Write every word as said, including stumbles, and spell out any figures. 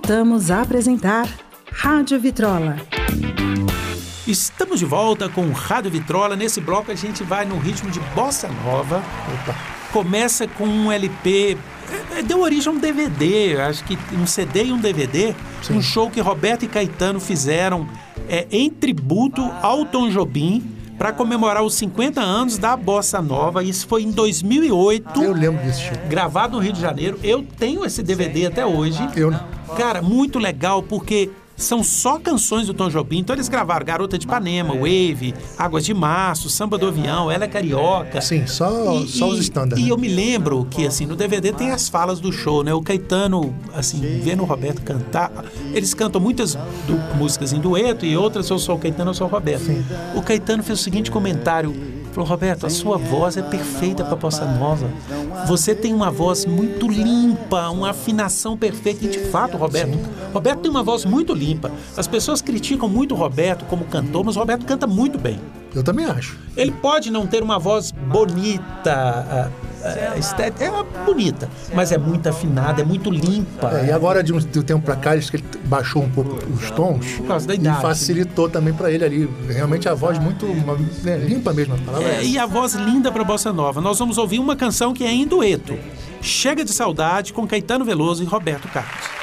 Voltamos a apresentar Rádio Vitrola. Estamos de volta com Rádio Vitrola. Nesse bloco a gente vai no ritmo de bossa nova. Opa. Começa com um L P, deu origem a um D V D, acho que um C D e um D V D. Sim. Um show que Roberto e Caetano fizeram é, em tributo ao Tom Jobim, para comemorar os cinquenta anos da Bossa Nova. Isso foi em dois mil e oito. Eu lembro desse show. Gravado no Rio de Janeiro. Eu tenho esse D V D até hoje. Eu não. Cara, muito legal, porque são só canções do Tom Jobim. Então eles gravaram Garota de Ipanema, Wave, Águas de Março, Samba do Avião, Ela é Carioca. Sim, só, e, só os estándares. E né? eu me lembro que, assim, no D V D tem as falas do show, né? O Caetano, assim, vendo o Roberto cantar. Eles cantam muitas do, músicas em dueto e outras eu sou o Caetano, eu sou o Roberto. Sim. O Caetano fez o seguinte comentário. Falou: Roberto, a sua voz é perfeita para Bossa Nova. Você tem uma voz muito limpa, uma afinação perfeita. E de fato, Roberto, Sim. Roberto tem uma voz muito limpa. As pessoas criticam muito o Roberto como cantor, mas o Roberto canta muito bem. Eu também acho. Ele pode não ter uma voz bonita, é, estética, é bonita, mas é muito afinada, é muito limpa. É, e agora, de um, de um tempo pra cá, acho que ele baixou um pouco os tons. Por causa da idade. E facilitou também pra ele ali. Realmente a voz muito uma, né, limpa mesmo. A palavra é, é e a voz linda pra Bossa Nova. Nós vamos ouvir uma canção que é em dueto. Chega de Saudade, com Caetano Veloso e Roberto Carlos.